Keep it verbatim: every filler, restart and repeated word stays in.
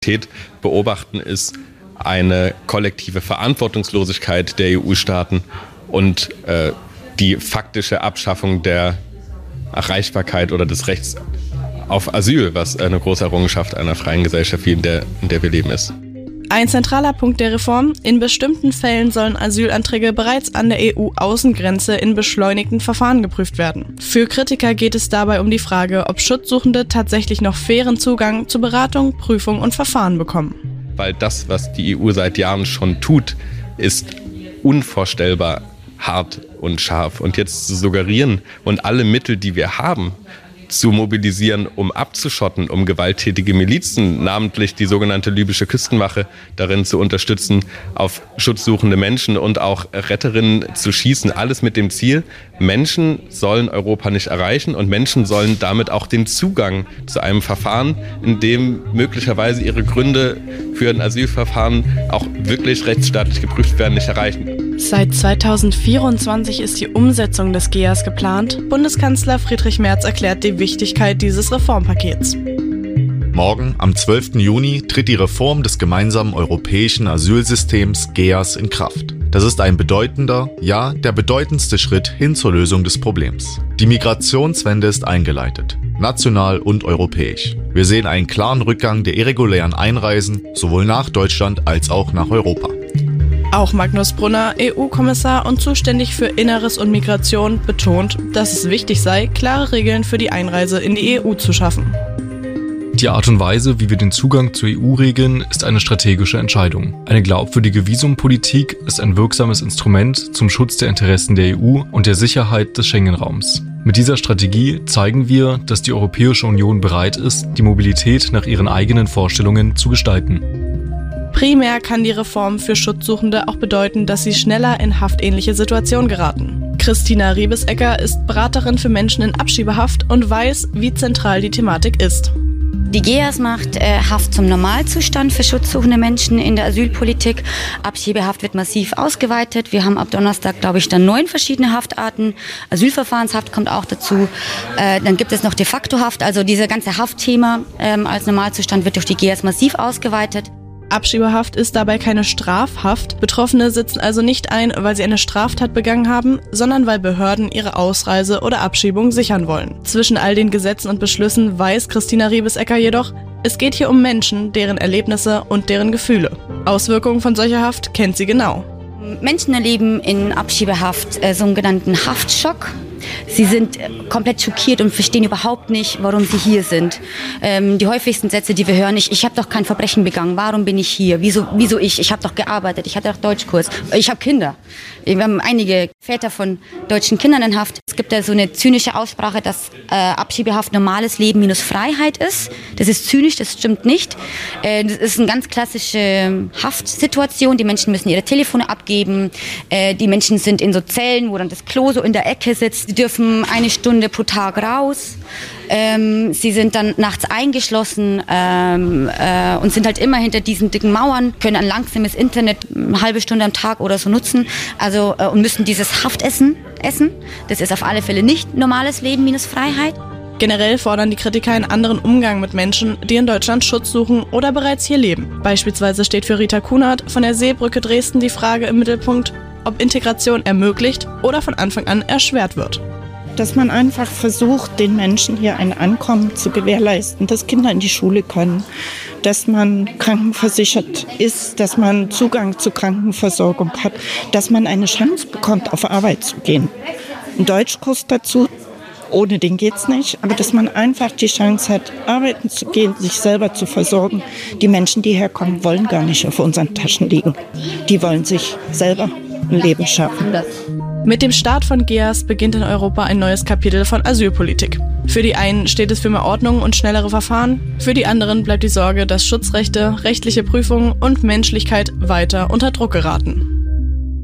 beobachten, ist eine kollektive Verantwortungslosigkeit der E U-Staaten und äh, die faktische Abschaffung der Erreichbarkeit oder des Rechts auf Asyl, was eine große Errungenschaft einer freien Gesellschaft, wie in der, in der wir leben, ist. Ein zentraler Punkt der Reform: In bestimmten Fällen sollen Asylanträge bereits an der E U-Außengrenze in beschleunigten Verfahren geprüft werden. Für Kritiker geht es dabei um die Frage, ob Schutzsuchende tatsächlich noch fairen Zugang zu Beratung, Prüfung und Verfahren bekommen. Weil das, was die E U seit Jahren schon tut, ist unvorstellbar hart und scharf. Und jetzt zu suggerieren und alle Mittel, die wir haben, zu mobilisieren, um abzuschotten, um gewalttätige Milizen, namentlich die sogenannte libysche Küstenwache, darin zu unterstützen, auf schutzsuchende Menschen und auch Retterinnen zu schießen. Alles mit dem Ziel, Menschen sollen Europa nicht erreichen und Menschen sollen damit auch den Zugang zu einem Verfahren, in dem möglicherweise ihre Gründe für ein Asylverfahren auch wirklich rechtsstaatlich geprüft werden, nicht erreichen. Seit zweitausendvierundzwanzig ist die Umsetzung des G E A S geplant. Bundeskanzler Friedrich Merz erklärt die Wichtigkeit dieses Reformpakets. Morgen, am zwölften Juni, tritt die Reform des gemeinsamen europäischen Asylsystems G E A S in Kraft. Das ist ein bedeutender, ja, der bedeutendste Schritt hin zur Lösung des Problems. Die Migrationswende ist eingeleitet, national und europäisch. Wir sehen einen klaren Rückgang der irregulären Einreisen, sowohl nach Deutschland als auch nach Europa. Auch Magnus Brunner, E U-Kommissar und zuständig für Inneres und Migration, betont, dass es wichtig sei, klare Regeln für die Einreise in die E U zu schaffen. Die Art und Weise, wie wir den Zugang zur E U regeln, ist eine strategische Entscheidung. Eine glaubwürdige Visumpolitik ist ein wirksames Instrument zum Schutz der Interessen der E U und der Sicherheit des Schengen-Raums. Mit dieser Strategie zeigen wir, dass die Europäische Union bereit ist, die Mobilität nach ihren eigenen Vorstellungen zu gestalten. Primär kann die Reform für Schutzsuchende auch bedeuten, dass sie schneller in haftähnliche Situationen geraten. Christina Riebesecker ist Beraterin für Menschen in Abschiebehaft und weiß, wie zentral die Thematik ist. Die G E A S macht äh, Haft zum Normalzustand für schutzsuchende Menschen in der Asylpolitik. Abschiebehaft wird massiv ausgeweitet. Wir haben ab Donnerstag, glaube ich, dann neun verschiedene Haftarten. Asylverfahrenshaft kommt auch dazu. Äh, dann gibt es noch de facto Haft. Also dieses ganze Haftthema ähm, als Normalzustand wird durch die G E A S massiv ausgeweitet. Abschiebehaft ist dabei keine Strafhaft. Betroffene sitzen also nicht ein, weil sie eine Straftat begangen haben, sondern weil Behörden ihre Ausreise oder Abschiebung sichern wollen. Zwischen all den Gesetzen und Beschlüssen weiß Christina Riebesecker jedoch, es geht hier um Menschen, deren Erlebnisse und deren Gefühle. Auswirkungen von solcher Haft kennt sie genau. Menschen erleben in Abschiebehaft äh, sogenannten Haftschock. Sie sind komplett schockiert und verstehen überhaupt nicht, warum sie hier sind. Ähm, die häufigsten Sätze, die wir hören, ich, ich habe doch kein Verbrechen begangen, warum bin ich hier? Wieso, wieso ich? Ich habe doch gearbeitet, ich hatte doch Deutschkurs, ich habe Kinder. Wir haben einige Väter von deutschen Kindern in Haft. Es gibt ja so eine zynische Aussprache, dass äh, Abschiebehaft normales Leben minus Freiheit ist. Das ist zynisch, das stimmt nicht. Äh, das ist eine ganz klassische Haftsituation. Die Menschen müssen ihre Telefone abgeben. Äh, die Menschen sind in so Zellen, wo dann das Klo so in der Ecke sitzt. Sie dürfen eine Stunde pro Tag raus. Ähm, sie sind dann nachts eingeschlossen ähm, äh, und sind halt immer hinter diesen dicken Mauern, können ein langsames Internet eine halbe Stunde am Tag oder so nutzen, also äh, und müssen dieses Haftessen essen. Das ist auf alle Fälle nicht normales Leben minus Freiheit. Generell fordern die Kritiker einen anderen Umgang mit Menschen, die in Deutschland Schutz suchen oder bereits hier leben. Beispielsweise steht für Rita Kunert von der Seebrücke Dresden die Frage im Mittelpunkt, ob Integration ermöglicht oder von Anfang an erschwert wird. Dass man einfach versucht, den Menschen hier ein Ankommen zu gewährleisten, dass Kinder in die Schule können, dass man krankenversichert ist, dass man Zugang zur Krankenversorgung hat, dass man eine Chance bekommt, auf Arbeit zu gehen. Ein Deutschkurs dazu, ohne den geht's nicht, aber dass man einfach die Chance hat, arbeiten zu gehen, sich selber zu versorgen. Die Menschen, die herkommen, wollen gar nicht auf unseren Taschen liegen. Die wollen sich selber ein Leben schaffen. Mit dem Start von G E A S beginnt in Europa ein neues Kapitel von Asylpolitik. Für die einen steht es für mehr Ordnung und schnellere Verfahren, für die anderen bleibt die Sorge, dass Schutzrechte, rechtliche Prüfungen und Menschlichkeit weiter unter Druck geraten.